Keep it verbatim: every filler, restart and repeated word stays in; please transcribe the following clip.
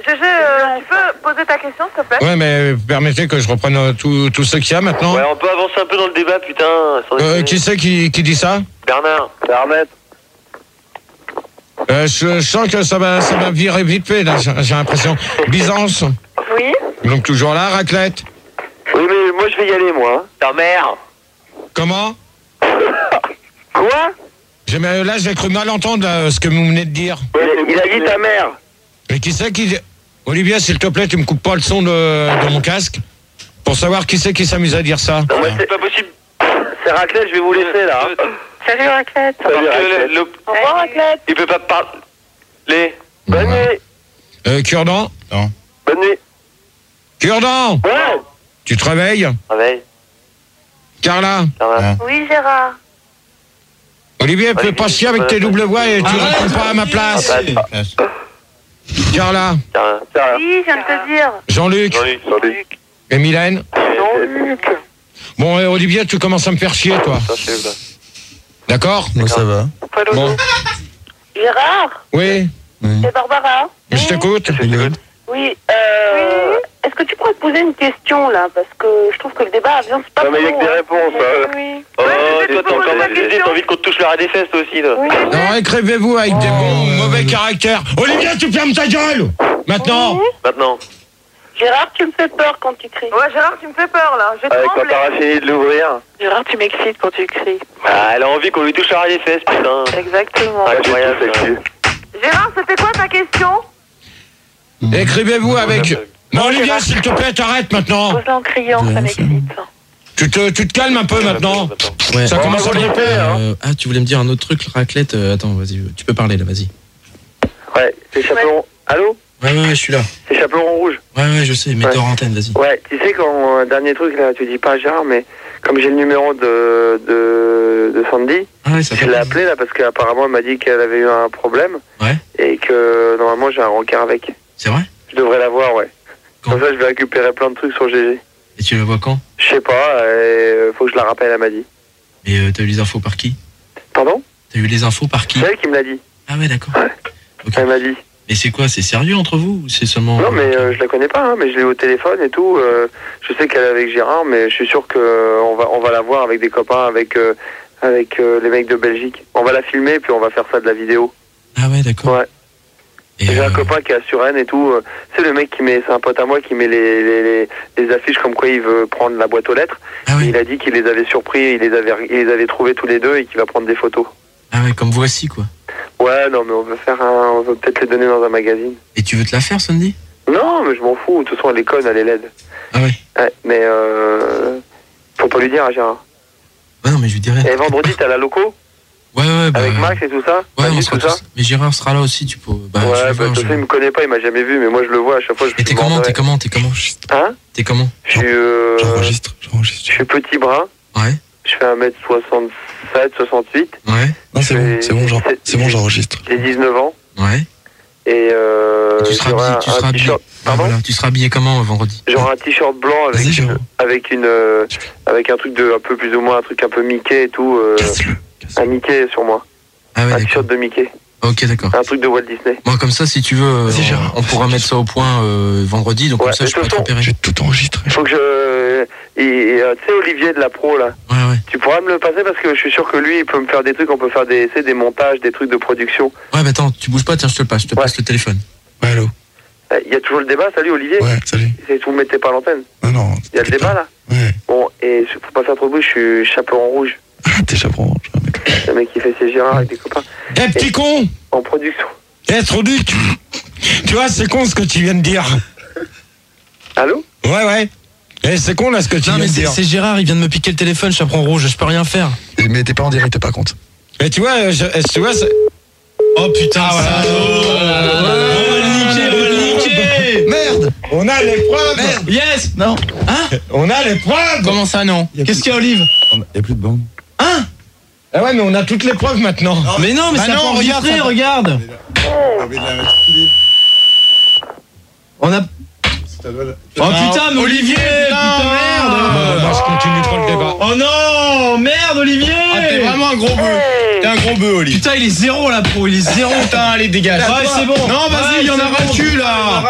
G G, euh, tu peux poser ta question, s'il te plaît? Ouais, mais permettez que je reprenne euh, tout, tout ce qu'il y a maintenant. Ouais, on peut avancer un peu dans le débat, putain. Euh, qui c'est qui, qui dit ça? Bernard. Bernard. Euh, je, je sens que ça va, ça va virer vite fait, là, j'ai j'ai l'impression. Byzance. Oui. Donc toujours là, raclette. Oui, mais moi je vais y aller, moi. Ta mère. Comment? Quoi? J'ai- mais Là, j'ai cru mal entendre là, ce que vous venez de dire. Il, il a dit ta mère. Mais qui c'est qui... Olivier, s'il te plaît, tu me coupes pas le son de, de mon casque pour savoir qui c'est qui s'amuse à dire ça. Non, mais c'est pas possible. C'est Raclette, je vais vous laisser là. Salut, Raclette. Salut, Raclette. Le, le, Au revoir, Raclette. il peut pas parler. Bonne nuit. Euh, Cure-dent? Non. Bonne nuit. Cure-dent! Ouais. Tu te réveilles? Réveille. Carla? Carla. Oui, Gérard. Olivier, fais pas chier avec tes doubles voix et tu réponds pas à ma place. Carla? Carla. Carla. Oui, je viens de te dire. Jean-Luc? Jean-Luc. Jean-Luc. Et Mylène? Jean-Luc. Bon, et Olivier, tu commences à me faire chier, toi. Ça, c'est là. D'accord? Bon, ça va. Bon. Gérard, Oui, c'est Barbara. je t'écoute. Oui, euh... Est-ce que tu pourrais te poser une question, là? Parce que je trouve que le débat vient pas Non, mais il y a trop, que des hein. réponses. Hein. Oui. Oh, Ouais, toi, t'as encore mal d'idées, t'as envie qu'on te touche le ras des fesses, toi aussi, là. Oui. Non, écrivez-vous avec des bons, mauvais caractères. Olivier, tu fermes ta gueule! Maintenant! Oui. Maintenant. Gérard, tu me fais peur quand tu cries. Ouais, Gérard, tu me fais peur, là. Je Avec quand t'auras fini de l'ouvrir. Gérard, tu m'excites quand tu cries. Ah, elle a envie qu'on lui touche le ras des fesses, putain. Exactement. Incroyable, ça. Gérard, c'était quoi ta question? Écrivez-vous avec... Non, Olivier, s'il te plaît, t'arrêtes maintenant. Pose-la en criant, ça m'excite. Tu te, tu te calmes un peu maintenant. Ouais. Ça commence à gripper, hein. Euh, ah, tu voulais me dire un autre truc, raclette. euh, attends, vas-y, tu peux parler là, vas-y. Ouais, c'est chaperon. Allô? Ouais, ouais, ouais, je suis là. C'est chaperon rouge. Ouais, ouais, je sais, mets Ouais. hors antenne, vas-y. Ouais, tu sais quand, euh, dernier truc là, tu dis pas Gérard, mais comme j'ai le numéro de, de, de Sandy, Ah ouais, ça je fait l'ai appelé là parce qu'apparemment elle m'a dit qu'elle avait eu un problème. Ouais. Et que normalement j'ai un rencard avec. C'est vrai? Je devrais l'avoir, ouais. Quand? Comme ça je vais récupérer plein de trucs sur G G. Et tu la vois quand? Je sais pas, euh, faut que je la rappelle, elle m'a dit. Et euh, t'as eu les infos par qui? Pardon? T'as eu les infos par qui? C'est elle qui me l'a dit. Ah ouais, d'accord. Ouais. Ok. Elle m'a dit. Et c'est quoi? C'est sérieux entre vous ou c'est seulement... Non mais euh, je la connais pas, hein, mais je l'ai au téléphone et tout. Euh, je sais qu'elle est avec Gérard, mais je suis sûr que euh, on va on va la voir avec des copains, avec euh, avec euh, les mecs de Belgique. On va la filmer puis on va faire ça de la vidéo. Ah ouais, d'accord. Ouais. Et J'ai euh, un copain qui est à Suresnes et tout. euh, C'est le mec qui met, c'est un pote à moi qui met les, les, les, les affiches comme quoi il veut prendre la boîte aux lettres. Ah Et ouais, il a dit qu'il les avait surpris, il les avait, il les avait trouvés tous les deux et qu'il va prendre des photos. ah ouais, comme voici quoi. Ouais, non mais on veut faire un, on veut peut-être les donner dans un magazine. Et tu veux te la faire, Sandy? Non, mais je m'en fous. De toute façon, elle est conne, elle est laide. Ah ouais. Ouais, mais euh, faut pas lui dire à Gérard. Ouais, non, mais je lui dirai. Et vendredi, t'as la loco Ouais, ouais, bah... avec Max et tout ça. Ouais, T'as on vu sera tout ça. tous... Mais Gérard sera là aussi, tu peux... Bah, je Ouais, vais bah, voir, de toute je- façon, il me connaît pas, il m'a jamais vu, mais moi je le vois à chaque fois. Je Et t'es me comment? mords de T'es rire. comment? T'es comment? Hein? T'es comment? Je suis, euh, J'enregistre, j'enregistre. je suis petit brun. Ouais, Je fais un mètre soixante-sept, soixante-huit. ouais, Non, c'est bon, c'est bon, j'en- c'est bon, j'enregistre. J'ai dix-neuf ans. ouais. Et euh, Tu seras j'aurai habillé, un, tu un seras habillé. t-shirt. Ah, Pardon voilà. Tu seras habillé comment euh, vendredi? J'aurai un t-shirt blanc avec Vas-y, une, Jérôme. avec une euh, avec un truc de un peu plus ou moins un truc un peu Mickey et tout. Euh, Casse-le. un Mickey sur moi. Ah ouais, Un d'accord. t-shirt de Mickey. Ok, d'accord. Un truc de Walt Disney. Bon, comme ça, si tu veux, euh, Vas-y, Gérard. on, on pourra mettre ça au point euh, vendredi, donc Ouais, comme ça, de je peux toute te façon, repérer. J'ai tout enregistré. Il faut que je et, et, euh, tu sais Olivier de la pro là. Ouais, ouais. Tu pourras me le passer parce que je suis sûr que lui il peut me faire des trucs. On peut faire des tu sais, des montages, des trucs de production. Ouais, mais attends, tu bouges pas, tiens, je te le passe, je te Ouais. passe le téléphone. Ouais, allô. Il y a toujours le débat. Salut Olivier. Ouais, salut. Et vous me mettez pas à l'antenne. Non, non. Il y a le débat là. Ouais. Bon et faut pas faire trop de bruit. Je suis chaperon rouge. Ah, t'es chaperon. Le mec qui fait ses Gérard avec des copains Eh, petit con! en production. Eh, trop du... Tu... tu vois, c'est con ce que tu viens de dire. Allô? Ouais, ouais. Eh, c'est con là ce que tu Non, viens mais de c'est dire. c'est Gérard, il vient de me piquer le téléphone, chaperon rouge, je peux rien faire. Mais t'es pas en direct, par contre. Et tu vois, je, eh, tu vois, c'est... Oh putain, voilà. Merde. On a les preuves. Yes. Non. Hein? On a les preuves. Comment ça, non? Qu'est-ce qu'il y a, Olive? Y'a plus de bande. Hein? Ah ouais, mais on a toutes les preuves maintenant. Mais non, mais Bah c'est non, pas enregistré, regarde, regarde. On a... Oh putain, mais Olivier, putain, merde. Bon, bah, je continue trop le débat. Oh non, merde, Olivier. Ah, t'es vraiment un gros bœuf. T'es un gros bœuf, Oli. Putain, il est zéro, là, pro, il est zéro. Putain, allez, dégage. Ouais, c'est bon. Non, vas-y, Ouais, il y en c'est a bon. ras le cul, là.